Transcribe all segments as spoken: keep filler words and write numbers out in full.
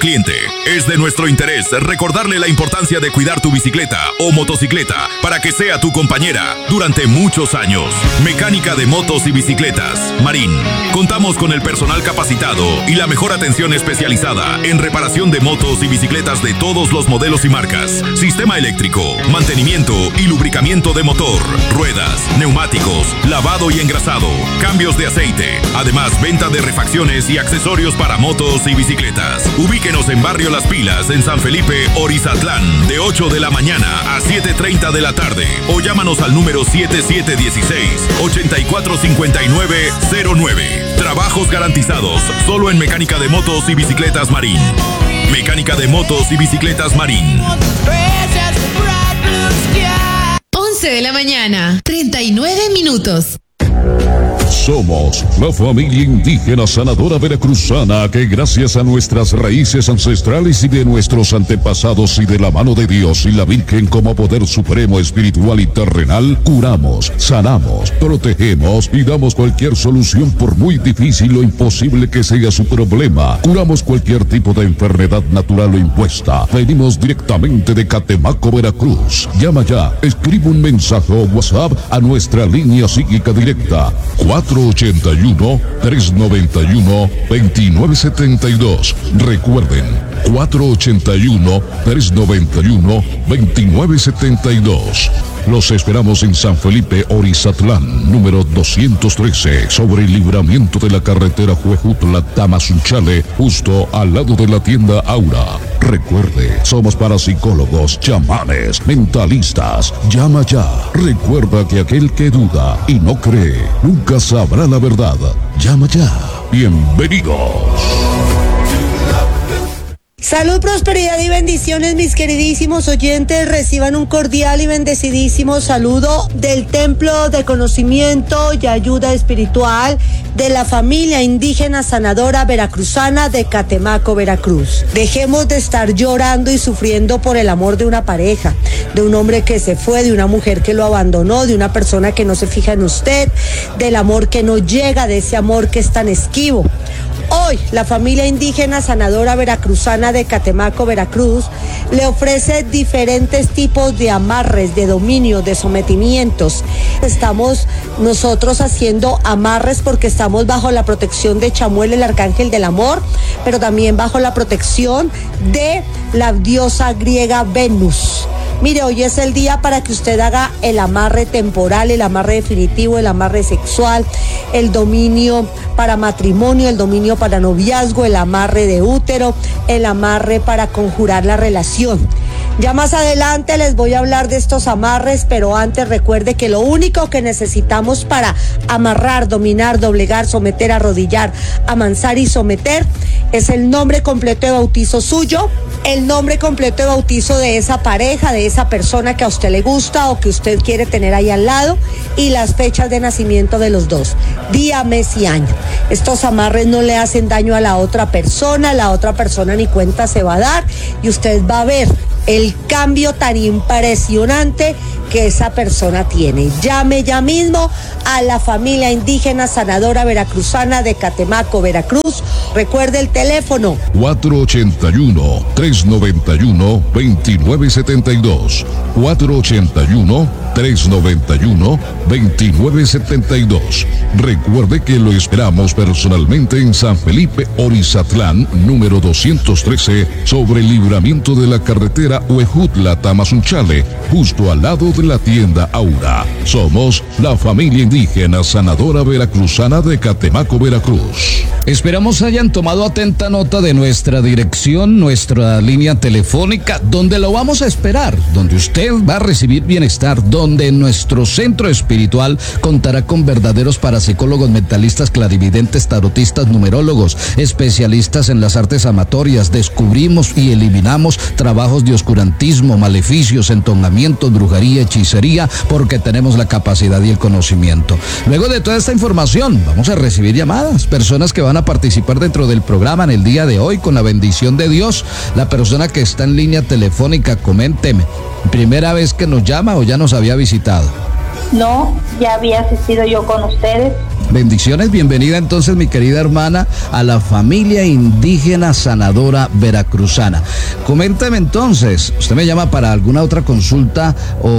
Cliente, es de nuestro interés recordarle la importancia de cuidar tu bicicleta o motocicleta para que sea tu compañera durante muchos años. Mecánica de motos y bicicletas, Marín. Contamos con el personal capacitado y la mejor atención especializada en reparación de motos y bicicletas de todos los modelos y marcas. Sistema eléctrico, mantenimiento y lubricamiento de motor, ruedas, neumáticos, lavado y engrasado, cambios de aceite. Además, venta de refacciones y accesorios para motos y bicicletas. Ubíquenos en Barrio Las Pilas, en San Felipe, Orizatlán, de ocho de la mañana a siete treinta de la tarde. O llámanos al número siete siete uno seis, ocho cuatro cinco nueve cero nueve. Trabajos garantizados, solo en Mecánica de Motos y Bicicletas Marín. Mecánica de Motos y Bicicletas Marín. once de la mañana, treinta y nueve minutos. Somos la familia indígena sanadora veracruzana que gracias a nuestras raíces ancestrales y de nuestros antepasados y de la mano de Dios y la Virgen como poder supremo espiritual y terrenal, curamos, sanamos, protegemos y damos cualquier solución por muy difícil o imposible que sea su problema. Curamos cualquier tipo de enfermedad natural o impuesta. Venimos directamente de Catemaco, Veracruz. Llama ya, escribe un mensaje o WhatsApp a nuestra línea psíquica directa cuatro ochenta y uno, tres noventa y uno, veintinueve setenta y dos. Recuerden, cuatro ochenta y uno, tres noventa y uno, veintinueve setenta y dos. Los esperamos en San Felipe, Orizatlán, número doscientos trece, sobre el libramiento de la carretera Huejutla-Tamazunchale, justo al lado de la tienda Aura. Recuerde, somos parapsicólogos, chamanes, mentalistas. Llama ya. Recuerda que aquel que duda y no cree, nunca sabrá la verdad. Llama ya. Bienvenidos. Salud, prosperidad y bendiciones, mis queridísimos oyentes. Reciban un cordial y bendecidísimo saludo del Templo de Conocimiento y Ayuda Espiritual de la familia indígena sanadora veracruzana de Catemaco, Veracruz. Dejemos de estar llorando y sufriendo por el amor de una pareja, de un hombre que se fue, de una mujer que lo abandonó, de una persona que no se fija en usted, del amor que no llega, de ese amor que es tan esquivo. Hoy, la familia indígena sanadora veracruzana de Catemaco, Veracruz, le ofrece diferentes tipos de amarres, de dominio, de sometimientos. Estamos nosotros haciendo amarres porque estamos bajo la protección de Chamuel, el arcángel del amor, pero también bajo la protección de la diosa griega Venus. Mire, hoy es el día para que usted haga el amarre temporal, el amarre definitivo, el amarre sexual, el dominio para matrimonio, el dominio para noviazgo, el amarre de útero, el amarre para conjurar la relación. Ya más adelante les voy a hablar de estos amarres, pero antes recuerde que lo único que necesitamos para amarrar, dominar, doblegar, someter, arrodillar, amansar y someter es el nombre completo de bautizo suyo, el nombre completo de bautizo de esa pareja, de esa persona que a usted le gusta o que usted quiere tener ahí al lado, y las fechas de nacimiento de los dos, día, mes y año. Estos amarres no le hacen daño a la otra persona, la otra persona ni cuenta se va a dar y usted va a ver el cambio tan impresionante que esa persona tiene. Llame ya mismo a la familia indígena sanadora veracruzana de Catemaco, Veracruz. Recuerde el teléfono cuatro ochenta y uno, tres noventa y uno, veintinueve setenta y dos. cuatro ochenta y uno, tres noventa y uno, veintinueve setenta y dos. Recuerde que lo esperamos personalmente en San Felipe, Orizatlán, número doscientos trece, sobre el libramiento de la carretera Huejutla-Tamazunchale, justo al lado de la tienda Aura. Somos la familia indígena sanadora veracruzana de Catemaco, Veracruz. Esperamos hayan tomado atenta nota de nuestra dirección, nuestra línea telefónica, donde lo vamos a esperar, donde usted va a recibir bienestar, donde en nuestro centro espiritual contará con verdaderos parapsicólogos, mentalistas, clarividentes, tarotistas, numerólogos, especialistas en las artes amatorias. Descubrimos y eliminamos trabajos de oscurantismo, maleficios, entonamientos, brujería, hechicería, porque tenemos la capacidad y el conocimiento. Luego de toda esta información, vamos a recibir llamadas, personas que van a participar dentro del programa en el día de hoy con la bendición de Dios. La persona que está en línea telefónica, coménteme, ¿primera vez que nos llama o ya nos había visitado? No, ya había asistido yo con ustedes. Bendiciones, bienvenida entonces mi querida hermana a la familia indígena sanadora veracruzana. Coméntame entonces, ¿usted me llama para alguna otra consulta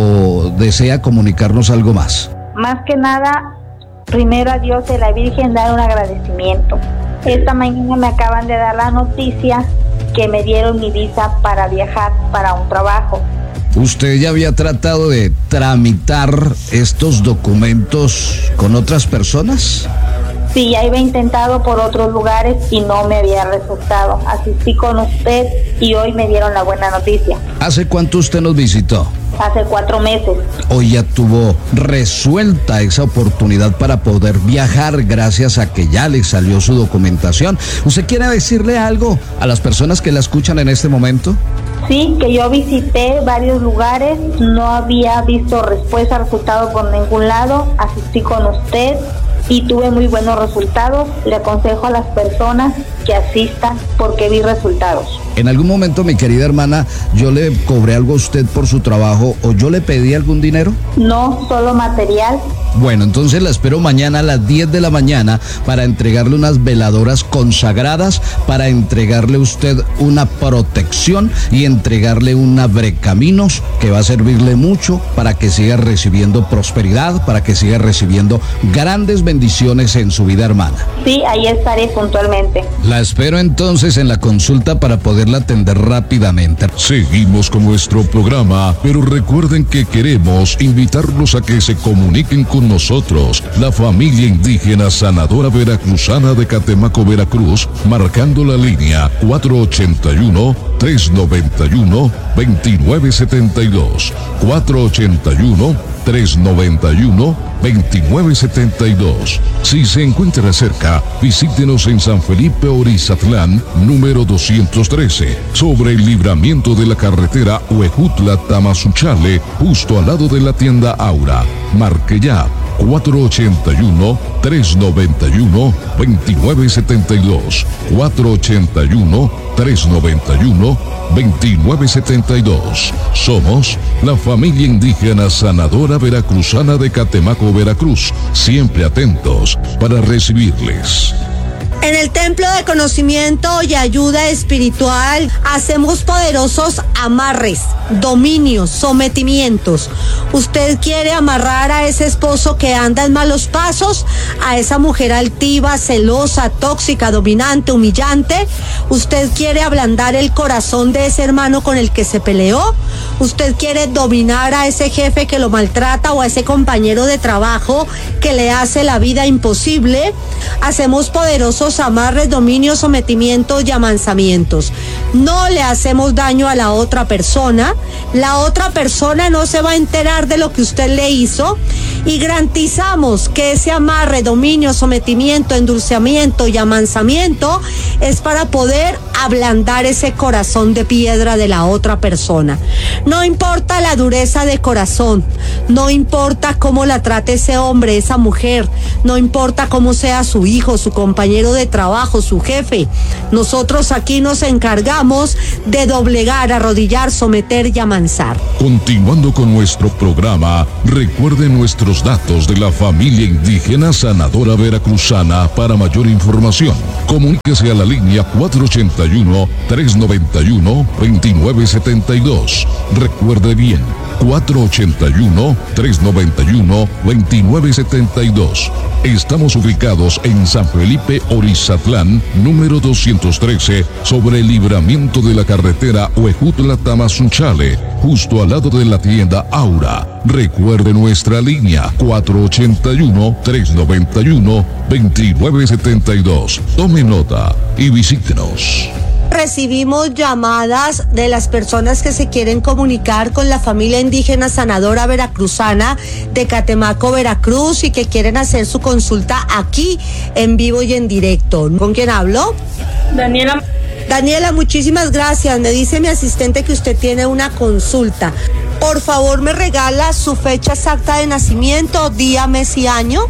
o desea comunicarnos algo más? Más que nada, primero a Dios y a la Virgen dar un agradecimiento. Esta mañana me acaban de dar la noticia que me dieron mi visa para viajar para un trabajo. ¿Usted ya había tratado de tramitar estos documentos con otras personas? Sí, ya iba intentado por otros lugares y no me había resultado. Asistí con usted y hoy me dieron la buena noticia. ¿Hace cuánto usted nos visitó? Hace cuatro meses. Hoy ya tuvo resuelta esa oportunidad para poder viajar gracias a que ya le salió su documentación. ¿Usted quiere decirle algo a las personas que la escuchan en este momento? Sí, que yo visité varios lugares, no había visto respuesta, resultado por ningún lado, asistí con usted y tuve muy buenos resultados. Le aconsejo a las personas que asistan porque vi resultados. En algún momento, mi querida hermana, yo le cobré algo a usted por su trabajo o yo le pedí algún dinero. No, solo material. Bueno, entonces la espero mañana a las diez de la mañana para entregarle unas veladoras consagradas, para entregarle a usted una protección y entregarle un abrecaminos que va a servirle mucho para que siga recibiendo prosperidad, para que siga recibiendo grandes bendiciones en su vida, hermana. Sí, ahí estaré puntualmente. La espero entonces en la consulta para poderla atender rápidamente. Seguimos con nuestro programa, pero recuerden que queremos invitarlos a que se comuniquen con nosotros, la familia indígena sanadora veracruzana de Catemaco, Veracruz, marcando la línea cuatro ochenta y uno, tres noventa y uno, veintinueve setenta y dos, cuatro ochenta y uno, tres noventa y uno, veintinueve setenta y dos. Si se encuentra cerca, visítenos en San Felipe Orizatlán, número doscientos trece, sobre el libramiento de la carretera Huejutla-Tamazunchale, justo al lado de la tienda Aura. Marque ya cuatro ochenta y uno, tres noventa y uno, veintinueve setenta y dos, cuatro ochenta y uno, tres noventa y uno, veintinueve setenta y dos. Somos la familia indígena sanadora veracruzana de Catemaco, Veracruz, siempre atentos para recibirles. En el Templo de Conocimiento y Ayuda Espiritual hacemos poderosos amarres, dominios, sometimientos. ¿Usted quiere amarrar a ese esposo que anda en malos pasos? ¿A esa mujer altiva, celosa, tóxica, dominante, humillante? ¿Usted quiere ablandar el corazón de ese hermano con el que se peleó? ¿Usted quiere dominar a ese jefe que lo maltrata o a ese compañero de trabajo que le hace la vida imposible? Hacemos poderosos amarres, dominios, sometimientos y amansamientos. No le hacemos daño a la otra persona, la otra persona no se va a enterar de lo que usted le hizo y garantizamos que ese amarre, dominio, sometimiento, endulzamiento y amansamiento es para poder ablandar ese corazón de piedra de la otra persona. No importa la dureza de corazón, no importa cómo la trate ese hombre, esa mujer, no importa cómo sea su hijo, su compañero de trabajo, su jefe. Nosotros aquí nos encargamos de doblegar, arrodillar, someter y amansar. Continuando con nuestro programa, recuerde nuestros datos de la familia indígena sanadora veracruzana. Para mayor información, comuníquese a la línea cuatro ochenta y uno, tres noventa y uno, veintinueve setenta y dos. Recuerde bien, cuatro ochenta y uno, tres noventa y uno, veintinueve setenta y dos. Estamos ubicados en San Felipe Orizatlán, número doscientos trece, sobre el libramiento de la carretera Huejutla-Tamazunchale, justo al lado de la tienda Aura. Recuerde nuestra línea cuatro ochenta y uno, tres noventa y uno, veintinueve setenta y dos. Tome nota y visítenos. Recibimos llamadas de las personas que se quieren comunicar con la familia indígena sanadora veracruzana de Catemaco, Veracruz, y que quieren hacer su consulta aquí en vivo y en directo. ¿Con quién hablo? Daniela. Daniela, muchísimas gracias. Me dice mi asistente que usted tiene una consulta. Por favor, me regala su fecha exacta de nacimiento, día, mes y año.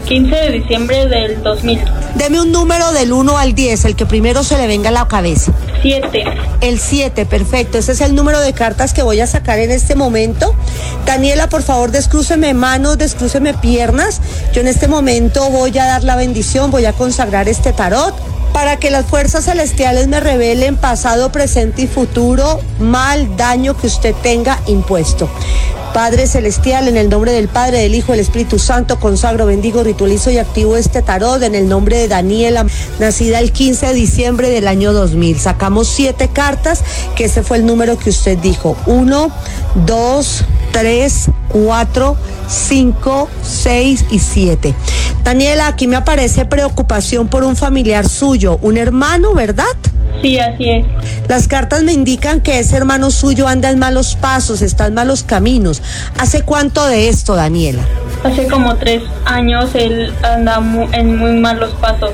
quince de diciembre del dos mil. Deme un número del uno al diez, el que primero se le venga a la cabeza. siete. El siete, perfecto. Ese es el número de cartas que voy a sacar en este momento. Daniela, por favor, descrúceme manos, descrúceme piernas. Yo en este momento voy a dar la bendición, voy a consagrar este tarot para que las fuerzas celestiales me revelen pasado, presente y futuro, mal, daño que usted tenga impuesto. Padre Celestial, en el nombre del Padre, del Hijo, del Espíritu Santo, consagro, bendigo, ritualizo y activo este tarot en el nombre de Daniela, nacida el quince de diciembre del año dos mil. Sacamos siete cartas, que ese fue el número que usted dijo. Uno, dos, tres, cuatro, cinco, seis y siete. Daniela, aquí me aparece preocupación por un familiar suyo, un hermano, ¿verdad? Sí, así es. Las cartas me indican que ese hermano suyo anda en malos pasos, está en malos caminos. ¿Hace cuánto de esto, Daniela? Hace como tres años él anda mu- en muy malos pasos.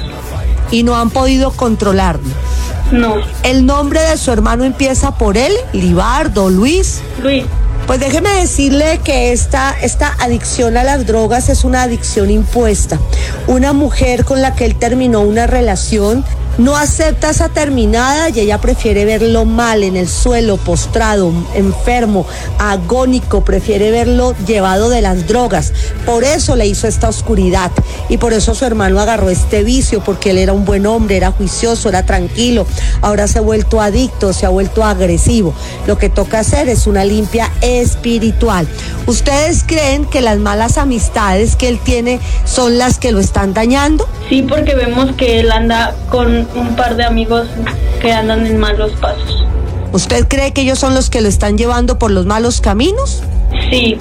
Y no han podido controlarlo. No. ¿El nombre de su hermano empieza por él? ¿Libardo, Luis? Luis. Pues déjeme decirle que esta, esta adicción a las drogas es una adicción impuesta. Una mujer con la que él terminó una relación no acepta esa terminada y ella prefiere verlo mal, en el suelo, postrado, enfermo, agónico, prefiere verlo llevado de las drogas. Por eso le hizo esta oscuridad y por eso su hermano agarró este vicio, porque él era un buen hombre, era juicioso, era tranquilo. Ahora se ha vuelto adicto, se ha vuelto agresivo. Lo que toca hacer es una limpia espiritual. ¿Ustedes creen que las malas amistades que él tiene son las que lo están dañando? Sí, porque vemos que él anda con un par de amigos que andan en malos pasos. ¿Usted cree que ellos son los que lo están llevando por los malos caminos? Sí.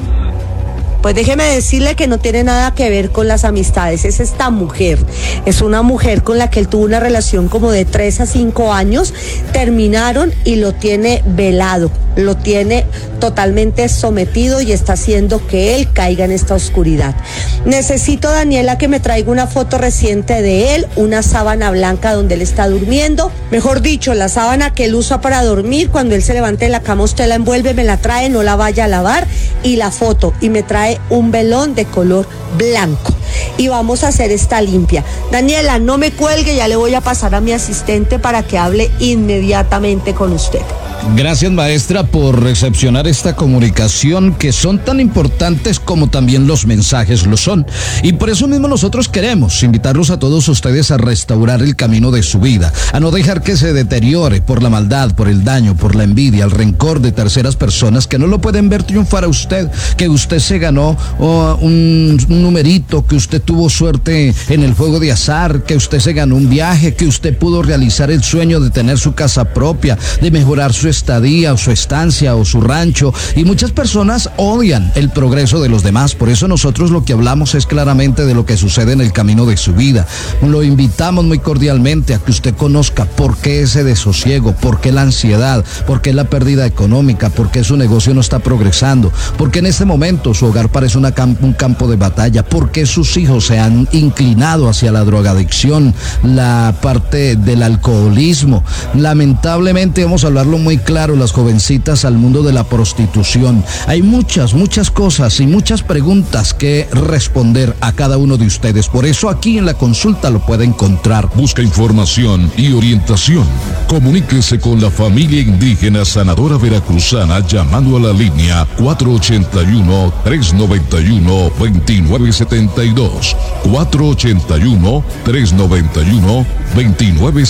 Pues déjeme decirle que no tiene nada que ver con las amistades, es esta mujer, es una mujer con la que él tuvo una relación como de tres a cinco años, terminaron y lo tiene velado, lo tiene totalmente sometido y está haciendo que él caiga en esta oscuridad. Necesito, Daniela, que me traiga una foto reciente de él, una sábana blanca donde él está durmiendo, mejor dicho, la sábana que él usa para dormir, cuando él se levante de la cama usted la envuelve, me la trae, no la vaya a lavar, y la foto, y me trae un velón de color blanco y vamos a hacer esta limpia. Daniela, no me cuelgue, ya le voy a pasar a mi asistente para que hable inmediatamente con usted. Gracias, maestra, por recepcionar esta comunicación, que son tan importantes como también los mensajes lo son. Y por eso mismo nosotros queremos invitarlos a todos ustedes a restaurar el camino de su vida, a no dejar que se deteriore por la maldad, por el daño, por la envidia, el rencor de terceras personas que no lo pueden ver triunfar a usted, que usted se ganó oh, un, un numerito, que usted tuvo suerte en el juego de azar, que usted se ganó un viaje, que usted pudo realizar el sueño de tener su casa propia, de mejorar su estadía o su estancia o su rancho, y muchas personas odian el progreso de los demás. Por eso nosotros lo que hablamos es claramente de lo que sucede en el camino de su vida. Lo invitamos muy cordialmente a que usted conozca por qué ese desosiego, por qué la ansiedad, por qué la pérdida económica, por qué su negocio no está progresando, por qué en este momento su hogar parece una cam- un campo de batalla, por qué sus hijos se han inclinado hacia la drogadicción, la parte del alcoholismo. Lamentablemente, vamos a hablarlo muy claro, las jovencitas al mundo de la prostitución. Hay muchas, muchas cosas y muchas preguntas que responder a cada uno de ustedes. Por eso aquí en la consulta lo puede encontrar. Busca información y orientación. Comuníquese con la familia indígena sanadora veracruzana llamando a la línea cuatro ochenta y uno, tres noventa y uno, veintinueve setenta y dos. cuatro ochenta y uno, tres noventa y uno, veintinueve